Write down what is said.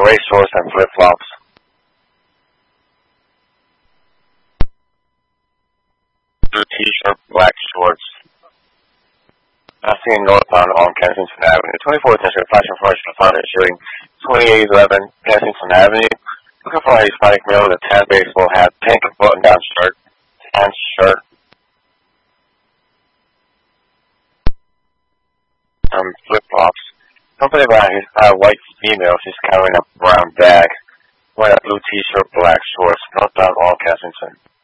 gray shorts and flip-flops. Blue t-shirt, black shorts. Passing northbound on Kensington Avenue. 24th District Fashion Professional found it shooting 2811 Kensington Avenue. Looking for a Hispanic male with a tan baseball hat, pink button-down shirt, tan shirt, flip-flops. Accompanied by a white female, she's carrying a brown bag, wearing a blue t-shirt, black shorts, northbound on Kensington.